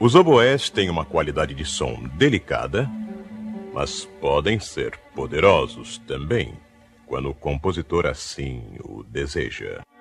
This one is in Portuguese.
Os oboés têm uma qualidade de som delicada, mas podem ser poderosos também, quando o compositor assim o deseja.